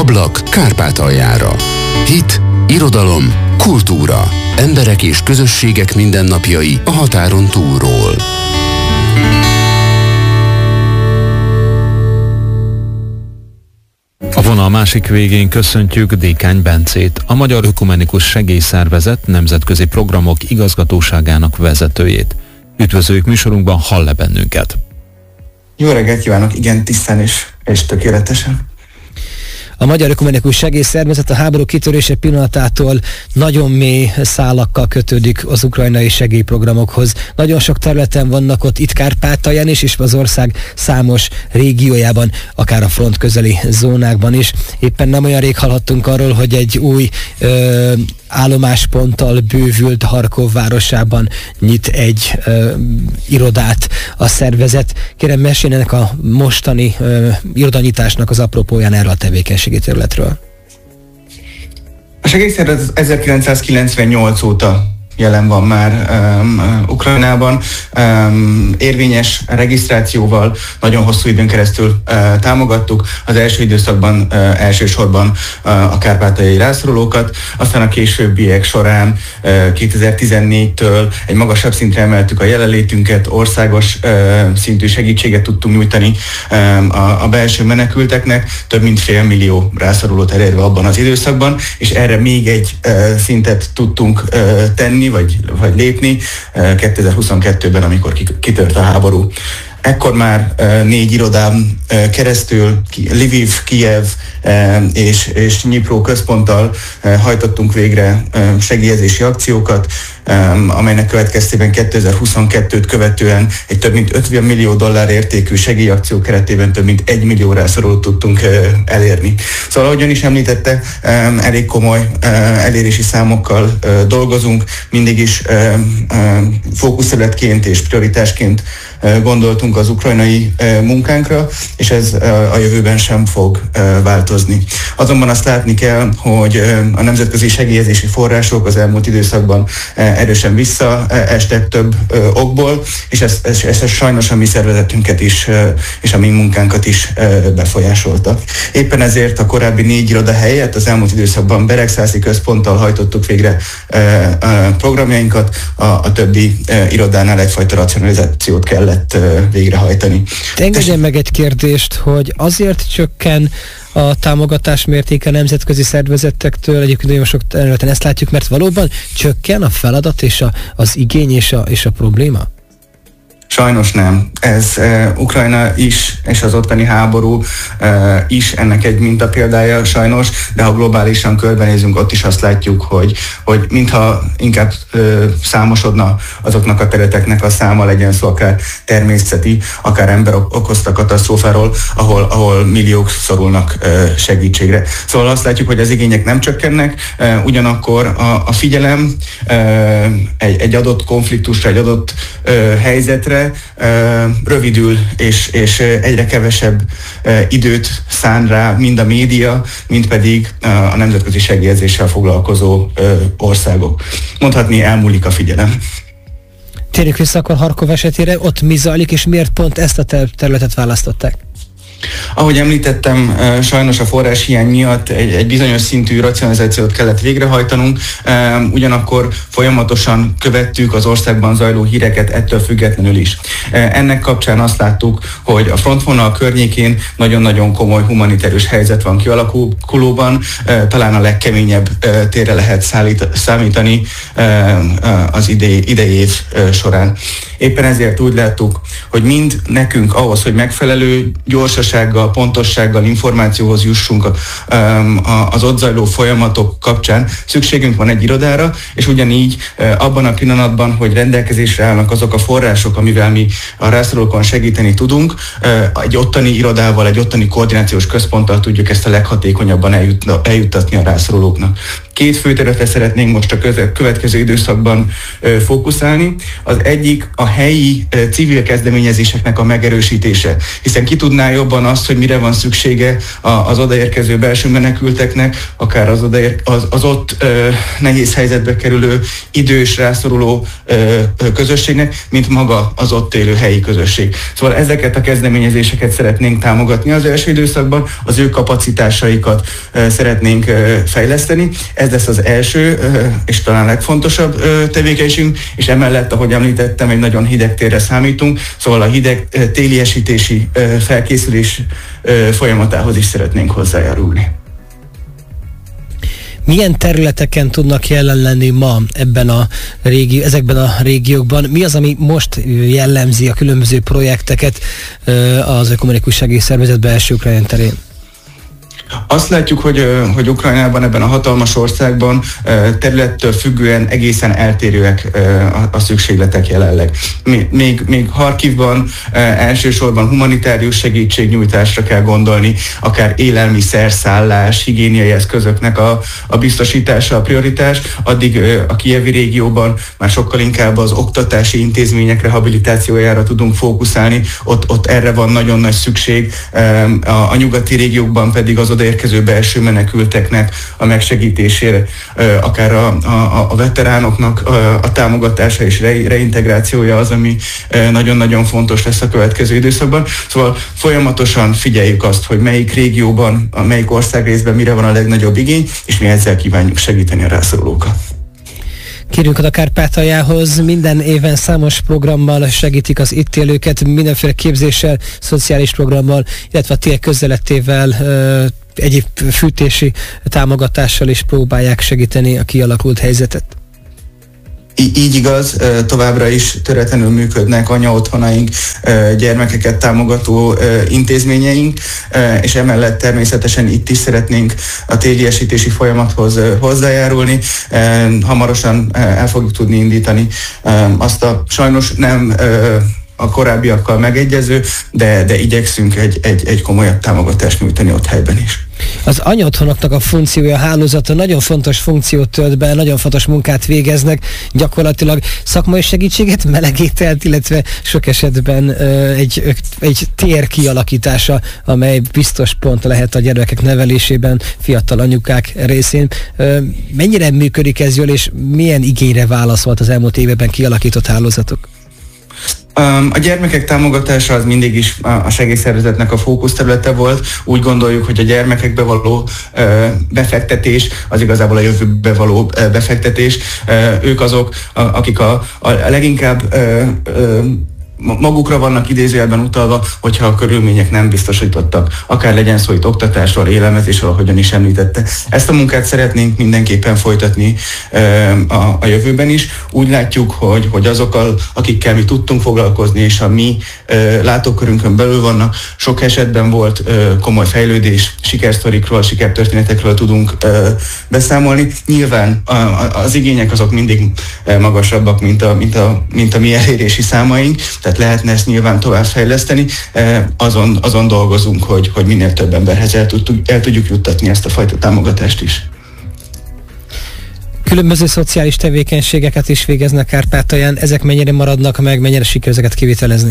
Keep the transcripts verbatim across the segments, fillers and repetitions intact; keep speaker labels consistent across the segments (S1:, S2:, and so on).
S1: Ablak Kárpátaljára. Hit, irodalom, kultúra, emberek és közösségek mindennapjai a határon túlról.
S2: A vonal másik végén köszöntjük Dékány Bencét, a Magyar Ökumenikus Segélyszervezet nemzetközi programok igazgatóságának vezetőjét. Üdvözöljük műsorunkban, hall-e bennünket?
S3: Jó reggelt kívánok, igen, tisztán és, és tökéletesen.
S4: A Magyar Ökumenikus Segélyszervezet a háború kitörése pillanatától nagyon mély szálakkal kötődik az ukrajnai segélyprogramokhoz. Nagyon sok területen vannak ott, itt Kárpátalján is, és az ország számos régiójában, akár a front közeli zónákban is. Éppen nem olyan rég hallhattunk arról, hogy egy új ö, állomásponttal bővült Harkov városában nyit egy ö, irodát a szervezet. Kérem, meséljenek a mostani ö, irodanyitásnak az apropóján erről a tevékenységi területről.
S3: A segélyszervezet ezerkilencszázkilencvennyolc óta jelen van már um, Ukrajnában, um, érvényes regisztrációval nagyon hosszú időn keresztül uh, támogattuk. Az első időszakban uh, elsősorban uh, a kárpátaljai rászorulókat, aztán a későbbiek során uh, kétezer-tizennégytől egy magasabb szintre emeltük a jelenlétünket, országos uh, szintű segítséget tudtunk nyújtani um, a, a belső menekülteknek, több mint fél millió rászorulót elérve abban az időszakban, és erre még egy uh, szintet tudtunk uh, tenni, Vagy, vagy lépni kétezer-huszonkettőben, amikor kitört a háború. Ekkor már uh, négy irodán uh, keresztül Lviv, Kijev uh, és, és Dnipro központtal uh, hajtottunk végre uh, segélyezési akciókat, um, amelynek következtében kétezer-huszonkettőt követően egy több mint ötven millió dollár értékű segélyakció keretében több mint egy millió rászorulót tudtunk uh, elérni. Szóval, ahogy ön is említette, um, elég komoly uh, elérési számokkal uh, dolgozunk, mindig is uh, uh, fókuszterületként és prioritásként uh, gondoltunk az ukrajnai uh, munkánkra, és ez uh, a jövőben sem fog uh, változni. Azonban azt látni kell, hogy uh, a nemzetközi segélyezési források az elmúlt időszakban uh, erősen visszaestek több uh, okból, és ez, ez, ez sajnos a mi szervezetünket is, uh, és a mi munkánkat is uh, befolyásolta. Éppen ezért a korábbi négy iroda helyett az elmúlt időszakban Beregszászi központtal hajtottuk végre uh, uh, programjainkat, a, a többi uh, irodánál egyfajta racionalizációt kellett uh, végrehajtani.
S4: Engedjen meg egy kérdést, hogy azért csökken a támogatás mértéke a nemzetközi szervezetektől, egyébként nagyon sok területen ezt látjuk, mert valóban csökken a feladat és a, az igény és a, és a probléma?
S3: Sajnos nem. Ez uh, Ukrajna is, és az ottani háború uh, is ennek egy mintapéldája sajnos, de ha globálisan körbenézünk, ott is azt látjuk, hogy, hogy mintha inkább uh, számosodna azoknak a területeknek a száma, legyen szó akár természeti, akár ember okozta katasztrófáról, ahol, ahol milliók szorulnak uh, segítségre. Szóval azt látjuk, hogy az igények nem csökkennek, uh, ugyanakkor a, a figyelem uh, egy, egy adott konfliktusra, egy adott uh, helyzetre rövidül, és, és egyre kevesebb időt szán rá mind a média, mind pedig a nemzetközi segélyezéssel foglalkozó országok. Mondhatni, elmúlik a figyelem.
S4: Térjük vissza akkor Harkov esetére, ott mi zajlik, és miért pont ezt a területet választották?
S3: Ahogy említettem, sajnos a forráshiány miatt egy, egy bizonyos szintű racionalizációt kellett végrehajtanunk, ugyanakkor folyamatosan követtük az országban zajló híreket ettől függetlenül is. Ennek kapcsán azt láttuk, hogy a frontvonal környékén nagyon-nagyon komoly humanitárius helyzet van kialakulóban, talán a legkeményebb térre lehet szállít, számítani az idei, idei év során. Éppen ezért úgy láttuk, hogy mind nekünk ahhoz, hogy megfelelő gyorsasággal, pontossággal információhoz jussunk az ott zajló folyamatok kapcsán, szükségünk van egy irodára, és ugyanígy abban a pillanatban, hogy rendelkezésre állnak azok a források, amivel mi a rászorulókon segíteni tudunk, egy ottani irodával, egy ottani koordinációs központtal tudjuk ezt a leghatékonyabban eljuttatni a rászorulóknak. Két fő területre szeretnénk most a következő időszakban fókuszálni. Az egyik a helyi civil kezdeményezéseknek a megerősítése. Hiszen ki tudná jobban azt, hogy mire van szüksége az odaérkező belső menekülteknek, akár az, odaér, az, az ott ö, nehéz helyzetbe kerülő, idős, rászoruló ö, közösségnek, mint maga az ott élő helyi közösség. Szóval ezeket a kezdeményezéseket szeretnénk támogatni az első időszakban, az ő kapacitásaikat ö, szeretnénk ö, fejleszteni. Ez lesz az első ö, és talán legfontosabb ö, tevékenységünk, és emellett, ahogy említettem, egy nagyon hideg térre számítunk, szóval a hideg ö, téliesítési ö, felkészülés ö, folyamatához is szeretnénk hozzájárulni.
S4: Milyen területeken tudnak jelen lenni ma ebben a régi, ezekben a régiókban? Mi az, ami most jellemzi a különböző projekteket az Ökumenikus Segélyszervezet belső Ukrajna terén?
S3: Azt látjuk, hogy, hogy Ukrajnában, ebben a hatalmas országban területtől függően egészen eltérőek a, a szükségletek jelenleg. Még, még Harkivban elsősorban humanitárius segítségnyújtásra kell gondolni, akár élelmiszer, szállás, higiéniai eszközöknek a, a biztosítása a prioritás, addig a kijevi régióban már sokkal inkább az oktatási intézmények rehabilitációjára tudunk fókuszálni, ott, ott erre van nagyon nagy szükség, a, a nyugati régiókban pedig az odaérkező belső menekülteknek a megsegítésére, akár a, a, a veteránoknak a támogatása és reintegrációja az, ami nagyon-nagyon fontos lesz a következő időszakban. Szóval folyamatosan figyeljük azt, hogy melyik régióban, melyik országrészben mire van a legnagyobb igény, és mi ezzel kívánjuk segíteni a rászorulókat.
S4: Kérünk a Kárpátaljához, minden éven számos programmal segítik az itt élőket, mindenféle képzéssel, szociális programmal, illetve a tél közelettével, egyéb fűtési támogatással is próbálják segíteni a kialakult helyzetet.
S3: Így igaz, továbbra is töretlenül működnek anyaotthonaink, gyermekeket támogató intézményeink, és emellett természetesen itt is szeretnénk a téliesítési folyamathoz hozzájárulni. Hamarosan el fogjuk tudni indítani azt a sajnos nem a korábbiakkal megegyező, de, de igyekszünk egy, egy, egy komolyabb támogatást nyújtani ott helyben is.
S4: Az anyaotthonoknak a funkciója, a hálózata nagyon fontos funkciót tölt be, nagyon fontos munkát végeznek, gyakorlatilag szakmai segítséget, melegételt, illetve sok esetben ö, egy, egy tér kialakítása, amely biztos pont lehet a gyermekek nevelésében, fiatal anyukák részén. Ö, mennyire működik ez jól, és milyen igényre válaszolt az elmúlt években kialakított hálózatok?
S3: A gyermekek támogatása az mindig is a segélyszervezetnek a fókuszterülete volt. Úgy gondoljuk, hogy a gyermekekbe való befektetés az igazából a jövőbe való befektetés. Ők azok, akik a, a leginkább magukra vannak idézőjelben utalva, hogyha a körülmények nem biztosítottak. Akár legyen szó itt oktatásról, élelmezésről, ahogyan is említette. Ezt a munkát szeretnénk mindenképpen folytatni a, a jövőben is. Úgy látjuk, hogy, hogy azokkal, akikkel mi tudtunk foglalkozni, és a mi látókörünkön belül vannak, sok esetben volt komoly fejlődés, sikersztorikról, sikertörténetekről tudunk beszámolni. Nyilván az igények azok mindig magasabbak, mint a, mint a, mint a mi elérési számaink, tehát lehetne ezt nyilván továbbfejleszteni, azon, azon dolgozunk, hogy, hogy minél több emberhez el, tudtuk, el tudjuk juttatni ezt a fajta támogatást is.
S4: Különböző szociális tevékenységeket is végeznek Kárpátalján, ezek mennyire maradnak meg, mennyire sikerül ezeket kivitelezni?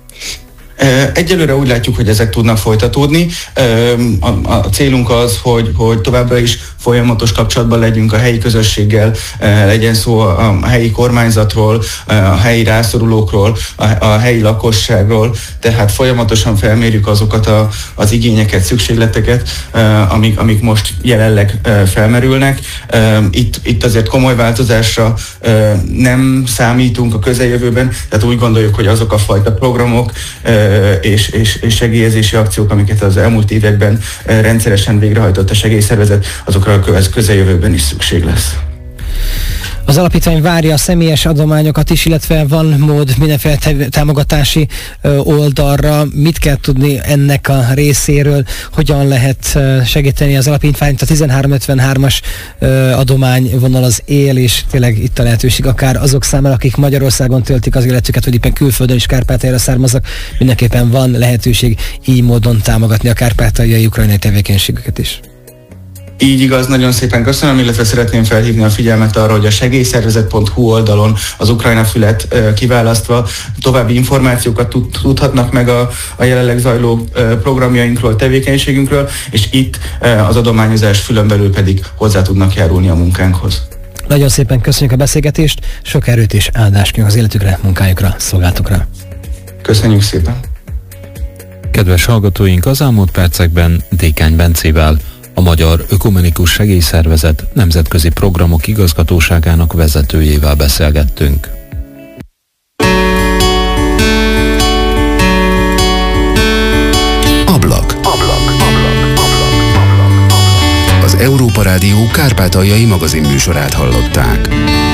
S3: Egyelőre úgy látjuk, hogy ezek tudnak folytatódni. A, a célunk az, hogy, hogy továbbra is folyamatos kapcsolatban legyünk a helyi közösséggel, legyen szó a helyi kormányzatról, a helyi rászorulókról, a, a helyi lakosságról, tehát folyamatosan felmérjük azokat a, az igényeket, szükségleteket, amik, amik most jelenleg felmerülnek. Itt, itt azért komoly változásra nem számítunk a közeljövőben, tehát úgy gondoljuk, hogy azok a fajta programok és, és, és segélyezési akciók, amiket az elmúlt években rendszeresen végrehajtott a segélyszervezet, azokra a közeljövőben is szükség lesz.
S4: Az alapítvány várja a személyes adományokat is, illetve van mód mindenféle támogatási oldalra. Mit kell tudni ennek a részéről, hogyan lehet segíteni az alapítványt? A tizenhárom ötvenhármas adományvonal az él, és tényleg itt a lehetőség akár azok számára, akik Magyarországon töltik az életüket, hogy éppen külföldön is Kárpátaljára származnak, mindenképpen van lehetőség így módon támogatni a kárpátaljai ukrajnai tevékenységeket is.
S3: Így igaz, nagyon szépen köszönöm, illetve szeretném felhívni a figyelmet arra, hogy a segélyszervezet pont hu oldalon az Ukrajna fület kiválasztva további információkat tud, tudhatnak meg a, a jelenleg zajló programjainkról, tevékenységünkről, és itt az adományozás fülön belül pedig hozzá tudnak járulni a munkánkhoz.
S4: Nagyon szépen köszönjük a beszélgetést, sok erőt és áldást kívánok az életükre, munkájukra, szolgálatukra.
S3: Köszönjük szépen!
S2: Kedves hallgatóink, az elmúlt percekben Dékány Bencével, a Magyar Ökumenikus Segélyszervezet Nemzetközi Programok Igazgatóságának vezetőjével beszélgettünk.
S1: Ablak. Ablak. Ablak. Ablak. Az Európa Rádió kárpátaljai magazinműsorát hallották.